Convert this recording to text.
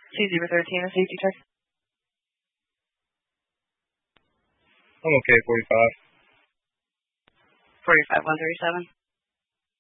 2013, a safety check. I'm okay, 45. 45, 137.